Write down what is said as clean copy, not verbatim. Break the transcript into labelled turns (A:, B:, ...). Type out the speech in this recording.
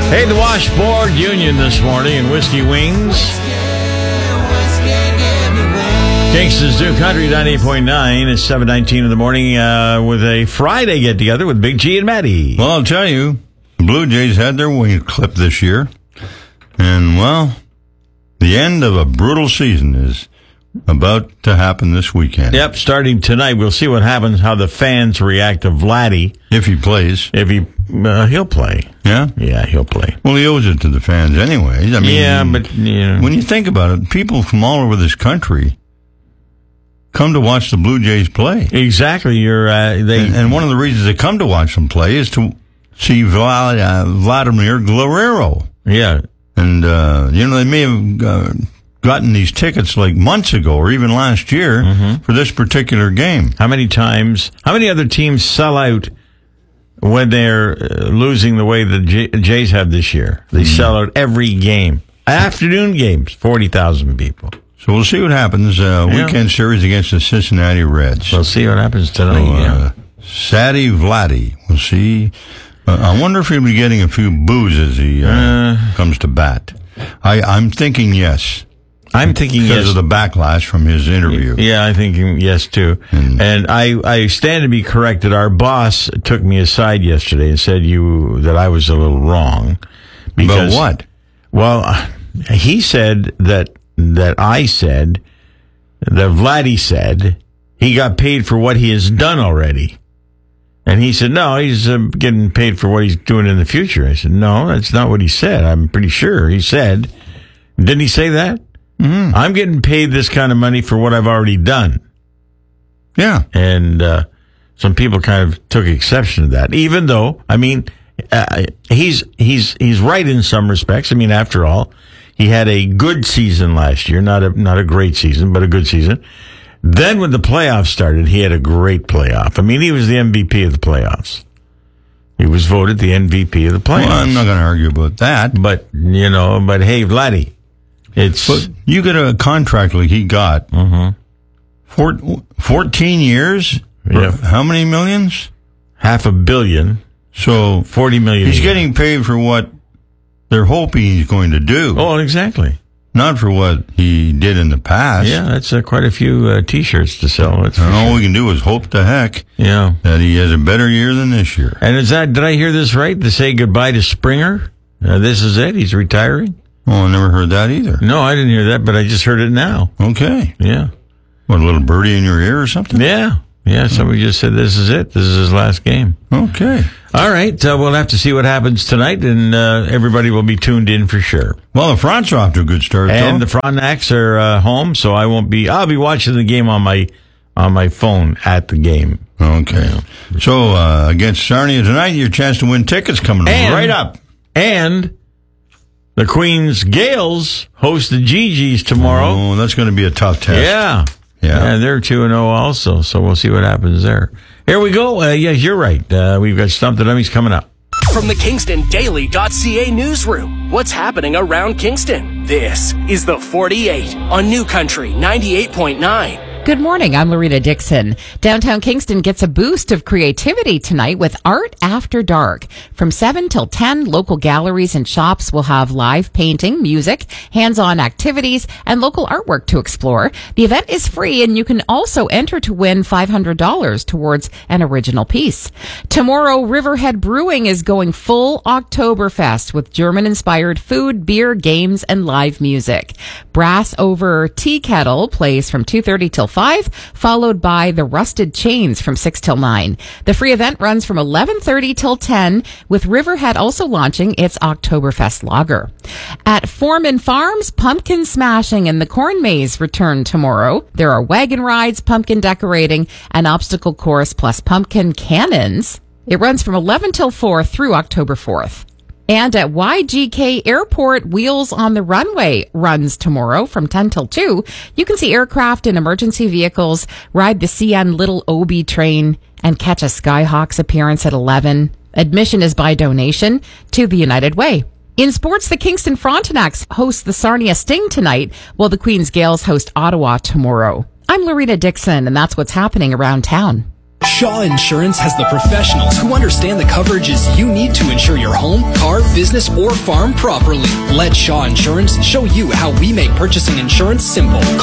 A: Hey, the Washboard Union this morning in Whiskey Wings. Kingston's New Country 98.9. It's 7:19 in the morning with a Friday get-together with Big G and Maddie.
B: Well, I'll tell you, the Blue Jays had their wing clipped this year. And, well, the end of a brutal season is about to happen this weekend.
A: Yep, starting tonight. We'll see what happens, how the fans react to Vladdy.
B: If he plays.
A: He'll play.
B: Yeah?
A: Yeah, he'll play.
B: Well, he owes it to the fans anyways. I mean,
A: yeah, but,
B: when you think about it, people from all over this country come to watch the Blue Jays play.
A: Exactly.
B: And one of the reasons they come to watch them play is to see Vladimir Guerrero.
A: Yeah.
B: And, they may have gotten these tickets like months ago or even last year for this particular game.
A: How many other teams sell out when they're losing the way the Jays have this year? They sell out every game. Afternoon games, 40,000 people.
B: So we'll see what happens. Weekend series against the Cincinnati Reds.
A: We'll see what happens tonight.
B: Saddy Vladdy. We'll see. I wonder if he'll be getting a few boos as he comes to bat. I'm thinking yes.
A: I'm thinking
B: because of the backlash from his interview.
A: Yeah, I think yes too. And I stand to be corrected. Our boss took me aside yesterday and said that I was a little wrong.
B: Because, but what?
A: Well, he said that Vladdy said he got paid for what he has done already. And he said, no, he's getting paid for what he's doing in the future. I said, no, that's not what he said. I'm pretty sure he said. Didn't he say that? Mm-hmm. I'm getting paid this kind of money for what I've already done.
B: Yeah.
A: And some people kind of took exception to that, even though, I mean, he's right in some respects. I mean, after all, he had a good season last year, not a great season, but a good season. Then when the playoffs started, he had a great playoff. I mean, he was the MVP of the playoffs. He was voted the MVP of the playoffs.
B: Well, I'm not going to argue about that.
A: But hey, Vladdy,
B: but you get a contract like he got. 14 years?
A: Yeah.
B: How many millions?
A: $500 million.
B: So
A: 40 million.
B: He's getting paid for what they're hoping he's going to do.
A: Oh, exactly.
B: Not for what he did in the past.
A: Yeah, that's quite a few T-shirts to sell.
B: And all we can do is hope to heck that he has a better year than this year.
A: And did I hear this right? To say goodbye to Springer? This is it? He's retiring?
B: Oh, I never heard that either.
A: No, I didn't hear that, but I just heard it now.
B: Okay.
A: Yeah.
B: What, a little birdie in your ear or something?
A: Yeah. Yeah, somebody just said this is it. This is his last game.
B: Okay.
A: All right, we'll have to see what happens tonight, and everybody will be tuned in for sure.
B: Well, the Fronts are off to a good start,
A: and the Frontenacs are home, so I'll be watching the game on my phone at the game.
B: Okay. Yeah. So, against Sarnia tonight, your chance to win tickets coming right up.
A: And the Queens Gales host the Gigi's tomorrow.
B: Oh, that's going to be a tough test.
A: Yeah. Yeah, they're 2-0 also, so we'll see what happens there. Here we go. Yes, you're right. We've got Stump the Dummies coming up.
C: From the KingstonDaily.ca newsroom, what's happening around Kingston? This is the 48 on New Country 98.9.
D: Good morning, I'm Loretta Dixon. Downtown Kingston gets a boost of creativity tonight with Art After Dark. From 7 till 10, local galleries and shops will have live painting, music, hands-on activities, and local artwork to explore. The event is free, and you can also enter to win $500 towards an original piece. Tomorrow, Riverhead Brewing is going full Oktoberfest with German-inspired food, beer, games, and live music. Brass Over Tea Kettle plays from 2:30 till 5, followed by the Rusted Chains from 6 till 9. The free event runs from 11:30 till 10, with Riverhead also launching its Oktoberfest lager. At Foreman Farms, pumpkin smashing and the corn maze return tomorrow. There are wagon rides, pumpkin decorating, an obstacle course, plus pumpkin cannons. It runs from 11 till 4 through October 4th. And at YGK Airport, Wheels on the Runway runs tomorrow from 10 till 2. You can see aircraft and emergency vehicles, ride the CN Little Obi train, and catch a Skyhawks appearance at 11. Admission is by donation to the United Way. In sports, the Kingston Frontenacs host the Sarnia Sting tonight, while the Queens Gales host Ottawa tomorrow. I'm Loretta Dixon, and that's what's happening around town.
E: Shaw Insurance has the professionals who understand the coverages you need to insure your home, car, business, or farm properly. Let Shaw Insurance show you how we make purchasing insurance simple.